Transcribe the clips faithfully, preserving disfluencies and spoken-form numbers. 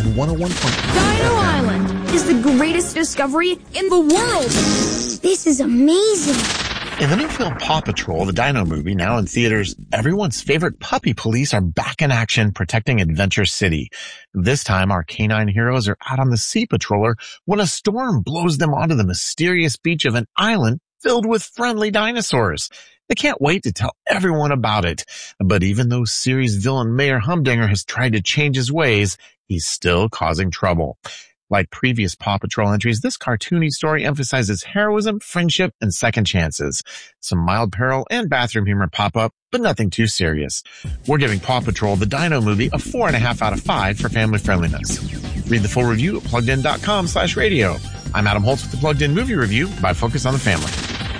and one oh one point five Dino Island is the greatest discovery in the world. This is amazing. In the new film Paw Patrol, the Dino movie, now in theaters, everyone's favorite puppy police are back in action protecting Adventure City. This time, our canine heroes are out on the Sea Patroller when a storm blows them onto the mysterious beach of an island filled with friendly dinosaurs. They can't wait to tell everyone about it. But even though series villain Mayor Humdinger has tried to change his ways, he's still causing trouble. Like previous Paw Patrol entries, this cartoony story emphasizes heroism, friendship, and second chances. Some mild peril and bathroom humor pop up, but nothing too serious. We're giving Paw Patrol, the Dino movie, a four and a half out of five for family friendliness. Read the full review at pluggedin.com slash radio. I'm Adam Holtz with the Plugged In Movie Review by Focus on the Family.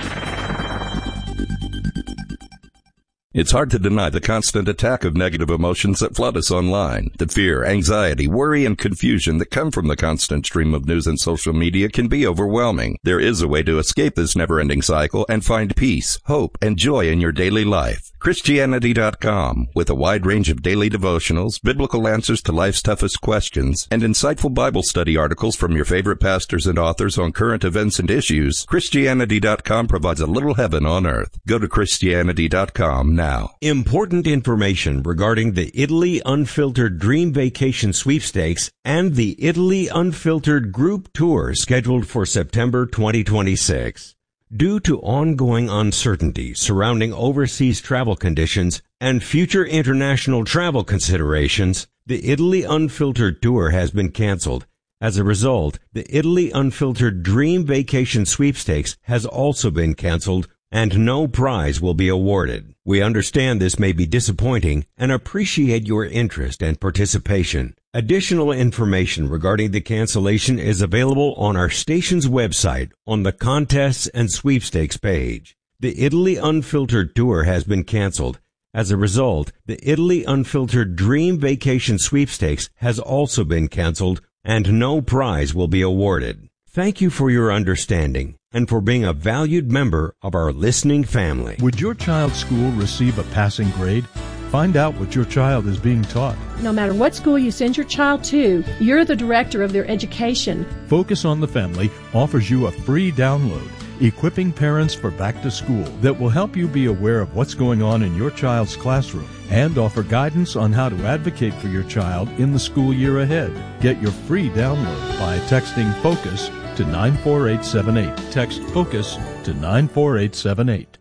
It's hard to deny the constant attack of negative emotions that flood us online. The fear, anxiety, worry, and confusion that come from the constant stream of news and social media can be overwhelming. There is a way to escape this never-ending cycle and find peace, hope, and joy in your daily life. Christianity dot com, with a wide range of daily devotionals, biblical answers to life's toughest questions, and insightful Bible study articles from your favorite pastors and authors on current events and issues, Christianity dot com provides a little heaven on earth. Go to Christianity dot com now. Important information regarding the Italy Unfiltered Dream Vacation Sweepstakes and the Italy Unfiltered Group Tour scheduled for September twenty twenty-six. Due to ongoing uncertainty surrounding overseas travel conditions and future international travel considerations, the Italy Unfiltered Tour has been canceled. As a result, the Italy Unfiltered Dream Vacation Sweepstakes has also been canceled, and no prize will be awarded. We understand this may be disappointing and appreciate your interest and participation. Additional information regarding the cancellation is available on our station's website on the Contests and Sweepstakes page. The Italy Unfiltered Tour has been canceled. As a result, the Italy Unfiltered Dream Vacation Sweepstakes has also been canceled, and no prize will be awarded. Thank you for your understanding and for being a valued member of our listening family. Would your child's school receive a passing grade? Find out what your child is being taught. No matter what school you send your child to, you're the director of their education. Focus on the Family offers you a free download, Equipping Parents for Back to School, that will help you be aware of what's going on in your child's classroom and offer guidance on how to advocate for your child in the school year ahead. Get your free download by texting FOCUS to nine four eight seven eight. Text FOCUS to nine four eight seven eight.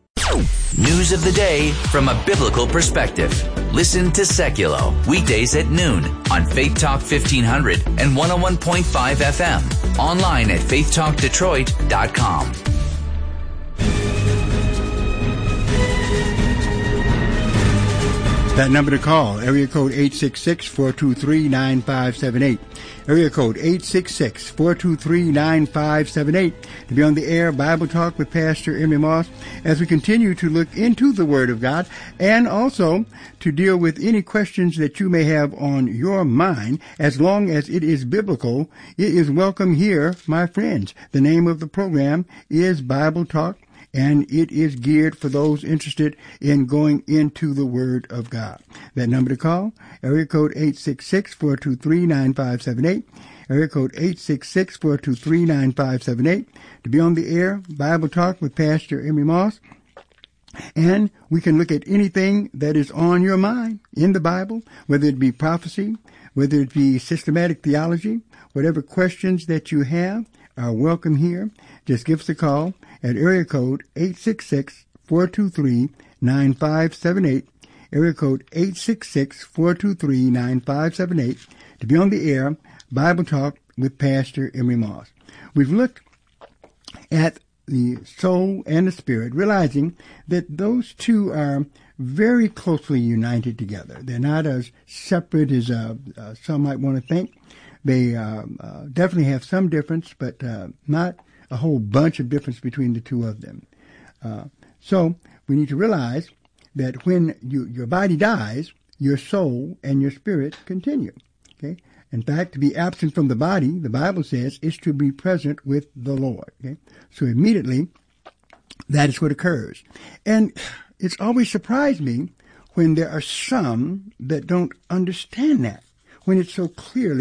News of the day from a biblical perspective. Listen to Seculo weekdays at noon on Faith Talk fifteen hundred and one oh one point five F M. Online at faith talk detroit dot com. That number to call, area code eight six six, four two three, nine five seven eight. Area code eight six six, four two three, nine five seven eight. To be on the air, Bible Talk with Pastor Emery Moss, as we continue to look into the Word of God and also to deal with any questions that you may have on your mind. As long as it is biblical, it is welcome here, my friends. The name of the program is Bible Talk, and it is geared for those interested in going into the Word of God. That number to call, area code eight six six, four two three, nine five seven eight, area code eight six six, four two three, nine five seven eight. To be on the air, Bible Talk with Pastor Emery Moss. And we can look at anything that is on your mind in the Bible, whether it be prophecy, whether it be systematic theology, whatever questions that you have are welcome here. Just give us a call at area code eight six six, four two three, nine five seven eight, area code eight six six, four two three, nine five seven eight, to be on the air, Bible Talk with Pastor Emery Moss. We've looked at the soul and the spirit, realizing that those two are very closely united together. They're not as separate as uh, uh, some might want to think. They uh, uh, definitely have some difference, but uh, not a whole bunch of difference between the two of them. Uh, so we need to realize that when you, your body dies, your soul and your spirit continue. Okay. In fact, to be absent from the body, the Bible says, is to be present with the Lord. Okay. So immediately, that is what occurs. And it's always surprised me when there are some that don't understand that, when it's so clearly